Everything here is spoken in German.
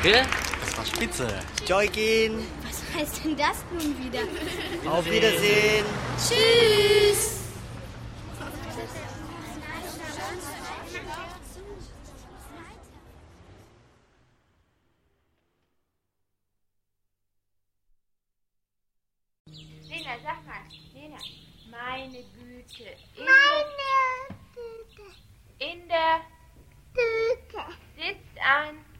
Danke. Das war spitze. Joykin. Was heißt denn das nun wieder? Auf Wiedersehen. Tschüss. Lena, sag mal. Lena, meine Güte. In der Tüte sitzt ein